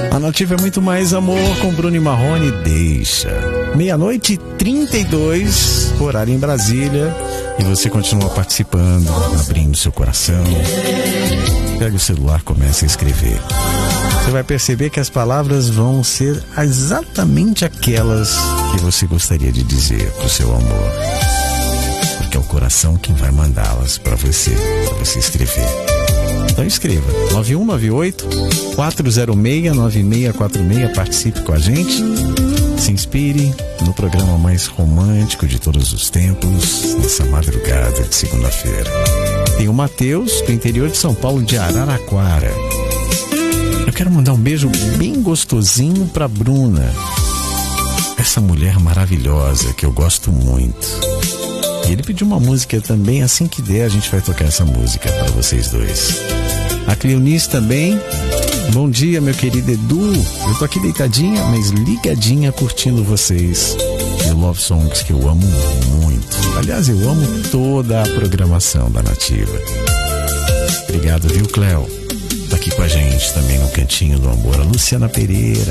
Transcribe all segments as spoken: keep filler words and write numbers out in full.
A Nativa é muito mais amor com Bruno e Marrone. Deixa. Meia-noite e trinta e dois, horário em Brasília. E você continua participando, abrindo seu coração. Pega o celular, começa a escrever. Você vai perceber que as palavras vão ser exatamente aquelas que você gostaria de dizer pro seu amor. Porque é o coração quem vai mandá-las para você, para você escrever. Então escreva, nove um nove oito, quatro zero seis, nove seis quatro seis, participe com a gente, se inspire no programa mais romântico de todos os tempos, nessa madrugada de segunda-feira. Tem o Matheus, do interior de São Paulo, de Araraquara. Eu quero mandar um beijo bem gostosinho pra Bruna, essa mulher maravilhosa que eu gosto muito. E ele pediu uma música também, assim que der a gente vai tocar essa música para vocês dois. A Cleonice também. Bom dia, meu querido Edu. Eu tô aqui deitadinha, mas ligadinha, curtindo vocês. E Love Songs, que eu amo muito. Aliás, eu amo toda a programação da Nativa. Obrigado, viu, Cleo? Tá aqui com a gente também no Cantinho do Amor. A Luciana Pereira.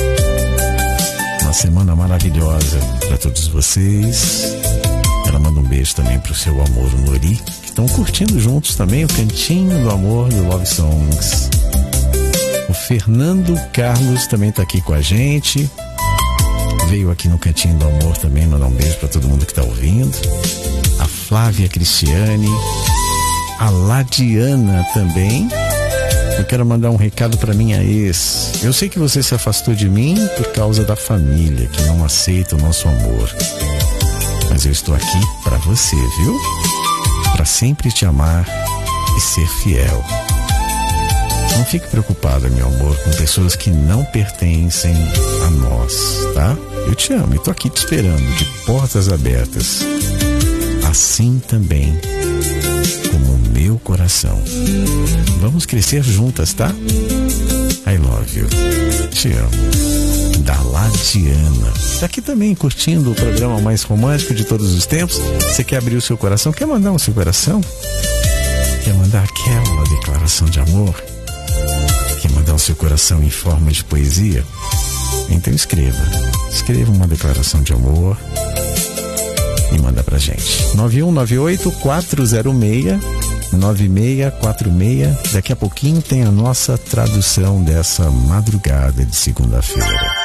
Uma semana maravilhosa para todos vocês. Ela manda um beijo também pro seu amor, o Nori, que estão curtindo juntos também o Cantinho do Amor do Love Songs. O Fernando Carlos também tá aqui com a gente. Veio aqui no Cantinho do Amor também mandar um beijo para todo mundo que tá ouvindo. A Flávia Cristiane. A Ladiana também. Eu quero mandar um recado para minha ex. Eu sei que você se afastou de mim por causa da família, que não aceita o nosso amor. Mas eu estou aqui para você, viu? Para sempre te amar e ser fiel. Não fique preocupada, meu amor, com pessoas que não pertencem a nós, tá? Eu te amo e tô aqui te esperando, de portas abertas. Assim também como o meu coração. Vamos crescer juntas, tá? I love you. Te amo. Da Ladiana. Tá aqui também curtindo o programa mais romântico de todos os tempos. Você quer abrir o seu coração? Quer mandar o seu coração? Quer mandar aquela declaração de amor? Quer mandar o seu coração em forma de poesia? Então escreva. Escreva uma declaração de amor e manda pra gente. nove um nove oito, quatro zero seis, nove seis quatro seis. Daqui a pouquinho tem a nossa tradução dessa madrugada de segunda-feira.